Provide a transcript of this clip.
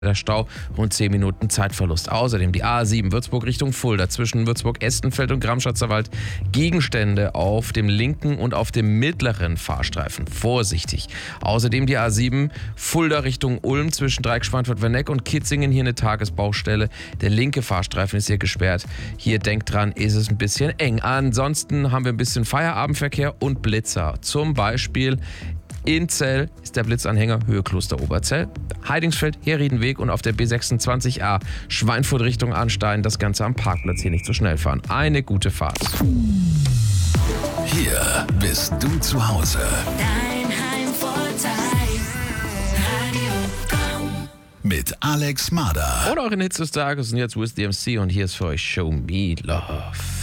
Der Stau, rund 10 Minuten Zeitverlust. Außerdem die A7 Würzburg Richtung Fulda zwischen Würzburg-Estenfeld und Gramschatzer Wald. Gegenstände auf dem linken und auf dem mittleren Fahrstreifen. Vorsichtig. Außerdem die A7 Fulda Richtung Ulm zwischen Dreieck-Schweinfurt-Werneck und Kitzingen. Hier eine Tagesbaustelle. Der linke Fahrstreifen ist hier gesperrt. Hier denkt dran, ist es ein bisschen eng. Ansonsten haben wir ein bisschen Feierabendverkehr und Blitzer. Zum Beispiel in Zell ist der Blitzanhänger Höhe Kloster Oberzell, Heidingsfeld, Herriedenweg und auf der B26a Schweinfurt Richtung Arnstein. Das Ganze am Parkplatz, hier nicht so schnell fahren. Eine gute Fahrt. Hier bist du zu Hause. Dein Heimvorteil. Radio Go. Mit Alex Mader. Und eure Hits des Tages sind jetzt With DMC und hier ist für euch Show Me Love.